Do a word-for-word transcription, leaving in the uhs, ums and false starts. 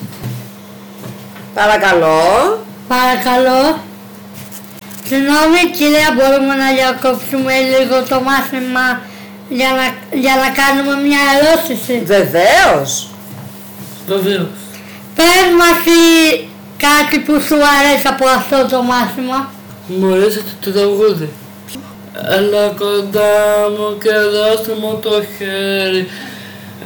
Παρακαλώ. Παρακαλώ. Συγγνώμη κυρία, μπορούμε να διακόψουμε λίγο το μάθημα για να, για να κάνουμε μια ερώτηση? Βεβαίως. Βεβαίως. Πες μας κάτι που σου αρέσει από αυτό το μάθημα. Μου αρέσει το τραγούδι. Έλα κοντά μου και δώστε μου το χέρι.